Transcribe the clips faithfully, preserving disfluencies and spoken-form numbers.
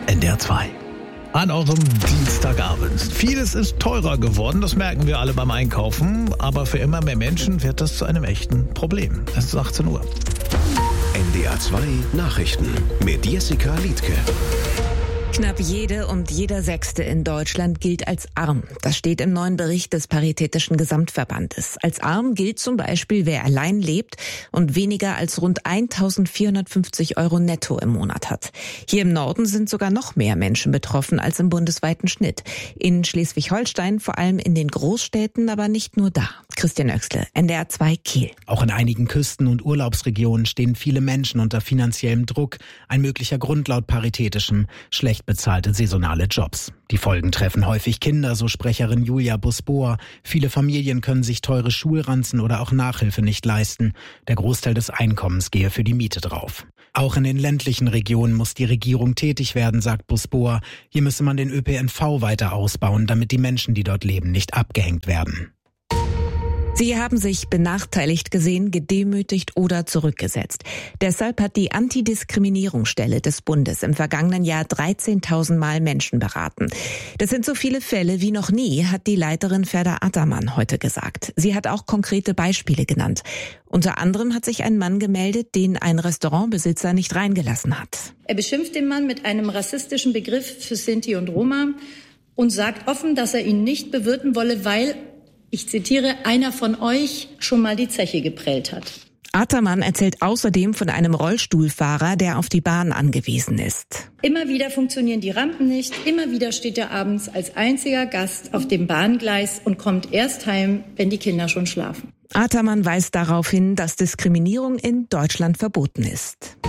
N D R zwei. An eurem Dienstagabend. Vieles ist teurer geworden, das merken wir alle beim Einkaufen. Aber für immer mehr Menschen wird das zu einem echten Problem. Es ist achtzehn Uhr. N D R zwei Nachrichten mit Jessica Liedtke. Knapp jede und jeder Sechste in Deutschland gilt als arm. Das steht im neuen Bericht des Paritätischen Gesamtverbandes. Als arm gilt zum Beispiel, wer allein lebt und weniger als rund eintausendvierhundertfünfzig Euro netto im Monat hat. Hier im Norden sind sogar noch mehr Menschen betroffen als im bundesweiten Schnitt. In Schleswig-Holstein vor allem in den Großstädten, aber nicht nur da. Christian Oechsle, N D R zwei Kiel. Auch in einigen Küsten- und Urlaubsregionen stehen viele Menschen unter finanziellem Druck. Ein möglicher Grund laut Paritätischem: schlecht bezahlte saisonale Jobs. Die Folgen treffen häufig Kinder, so Sprecherin Julia Busbohr. Viele Familien können sich teure Schulranzen oder auch Nachhilfe nicht leisten. Der Großteil des Einkommens gehe für die Miete drauf. Auch in den ländlichen Regionen muss die Regierung tätig werden, sagt Busbohr. Hier müsse man den Ö P N V weiter ausbauen, damit die Menschen, die dort leben, nicht abgehängt werden. Sie haben sich benachteiligt gesehen, gedemütigt oder zurückgesetzt. Deshalb hat die Antidiskriminierungsstelle des Bundes im vergangenen Jahr dreizehntausend Mal Menschen beraten. Das sind so viele Fälle wie noch nie, hat die Leiterin Ferda Attermann heute gesagt. Sie hat auch konkrete Beispiele genannt. Unter anderem hat sich ein Mann gemeldet, den ein Restaurantbesitzer nicht reingelassen hat. Er beschimpft den Mann mit einem rassistischen Begriff für Sinti und Roma und sagt offen, dass er ihn nicht bewirten wolle, weil, ich zitiere, einer von euch schon mal die Zeche geprellt hat. Attermann erzählt außerdem von einem Rollstuhlfahrer, der auf die Bahn angewiesen ist. Immer wieder funktionieren die Rampen nicht. Immer wieder steht er abends als einziger Gast auf dem Bahngleis und kommt erst heim, wenn die Kinder schon schlafen. Attermann weist darauf hin, dass Diskriminierung in Deutschland verboten ist.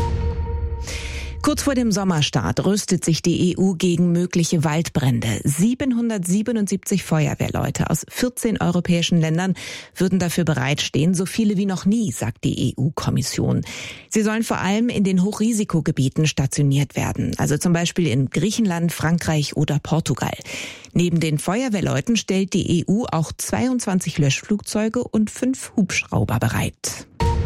Kurz vor dem Sommerstart rüstet sich die E U gegen mögliche Waldbrände. siebenhundertsiebenundsiebzig Feuerwehrleute aus vierzehn europäischen Ländern würden dafür bereitstehen, so viele wie noch nie, sagt die E U-Kommission. Sie sollen vor allem in den Hochrisikogebieten stationiert werden, also zum Beispiel in Griechenland, Frankreich oder Portugal. Neben den Feuerwehrleuten stellt die E U auch zweiundzwanzig Löschflugzeuge und fünf Hubschrauber bereit.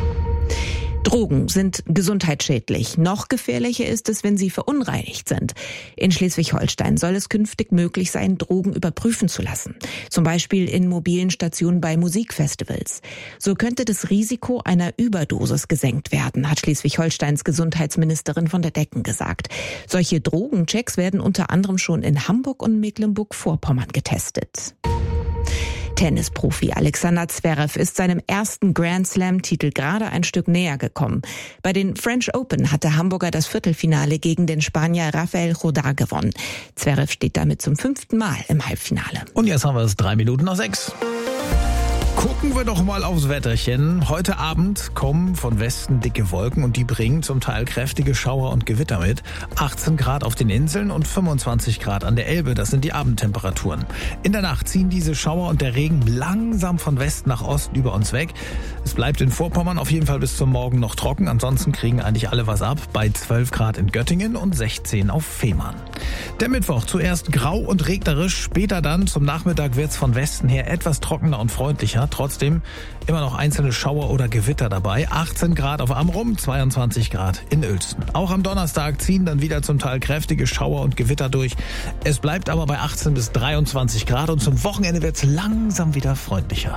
Drogen sind gesundheitsschädlich. Noch gefährlicher ist es, wenn sie verunreinigt sind. In Schleswig-Holstein soll es künftig möglich sein, Drogen überprüfen zu lassen. Zum Beispiel in mobilen Stationen bei Musikfestivals. So könnte das Risiko einer Überdosis gesenkt werden, hat Schleswig-Holsteins Gesundheitsministerin von der Decken gesagt. Solche Drogenchecks werden unter anderem schon in Hamburg und Mecklenburg-Vorpommern getestet. Tennisprofi Alexander Zverev ist seinem ersten Grand-Slam-Titel gerade ein Stück näher gekommen. Bei den French Open hat der Hamburger das Viertelfinale gegen den Spanier Rafael Jodar gewonnen. Zverev steht damit zum fünften Mal im Halbfinale. Und jetzt haben wir es drei Minuten nach sechs. Gucken wir doch mal aufs Wetterchen. Heute Abend kommen von Westen dicke Wolken und die bringen zum Teil kräftige Schauer und Gewitter mit. achtzehn Grad auf den Inseln und fünfundzwanzig Grad an der Elbe, das sind die Abendtemperaturen. In der Nacht ziehen diese Schauer und der Regen langsam von Westen nach Osten über uns weg. Es bleibt in Vorpommern auf jeden Fall bis zum Morgen noch trocken, ansonsten kriegen eigentlich alle was ab, bei zwölf Grad in Göttingen und sechzehn auf Fehmarn. Der Mittwoch zuerst grau und regnerisch, später dann zum Nachmittag wird's von Westen her etwas trockener und freundlicher. Trotzdem immer noch einzelne Schauer oder Gewitter dabei. achtzehn Grad auf Amrum, zweiundzwanzig Grad in Uelzen. Auch am Donnerstag ziehen dann wieder zum Teil kräftige Schauer und Gewitter durch. Es bleibt aber bei achtzehn bis dreiundzwanzig Grad und zum Wochenende wird's langsam wieder freundlicher.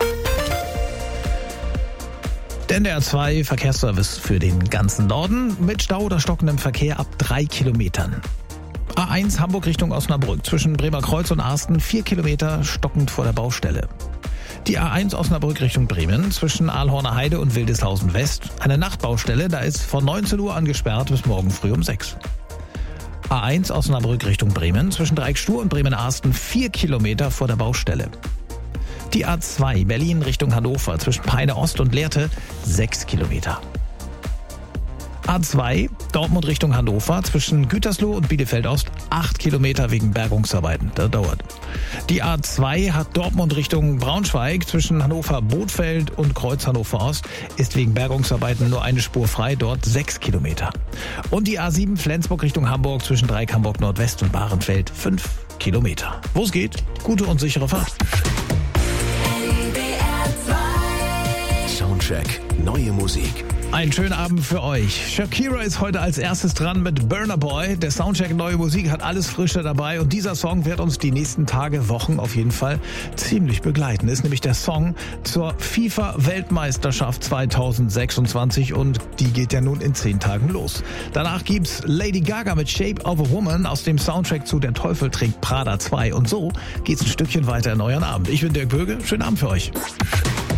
Der N D R zwei Verkehrsservice für den ganzen Norden mit Stau oder stockendem Verkehr ab drei Kilometern. A eins Hamburg Richtung Osnabrück zwischen Bremerkreuz und Arsten vier Kilometer stockend vor der Baustelle. Die A eins Osnabrück Richtung Bremen zwischen Aalhorner Heide und Wildeshausen West. Eine Nachtbaustelle, da ist von neunzehn Uhr an gesperrt bis morgen früh um sechs. A eins Osnabrück Richtung Bremen zwischen Dreiecksstuhr und Bremen-Arsten vier Kilometer vor der Baustelle. Die A zwei Berlin Richtung Hannover zwischen Peine Ost und Lehrte sechs Kilometer. A zwei Dortmund Richtung Hannover zwischen Gütersloh und Bielefeld Ost acht Kilometer wegen Bergungsarbeiten. Das dauert. Die A zwei hat Dortmund Richtung Braunschweig zwischen Hannover Bothfeld und Kreuz Hannover Ost ist wegen Bergungsarbeiten nur eine Spur frei, dort sechs Kilometer. Und die A sieben Flensburg Richtung Hamburg zwischen Dreieck Hamburg Nordwest und Bahrenfeld fünf Kilometer. Wo es geht, gute und sichere Fahrt. Soundcheck, neue Musik. Einen schönen Abend für euch. Shakira ist heute als erstes dran mit Burna Boy. Der Soundcheck Neue Musik hat alles Frische dabei und dieser Song wird uns die nächsten Tage, Wochen auf jeden Fall ziemlich begleiten. Ist nämlich der Song zur FIFA-Weltmeisterschaft zweitausendsechsundzwanzig und die geht ja nun in zehn Tagen los. Danach gibt's Lady Gaga mit Shape of a Woman aus dem Soundtrack zu Der Teufel trägt Prada zwei und so geht's ein Stückchen weiter in euren Abend. Ich bin Dirk Böge, schönen Abend für euch.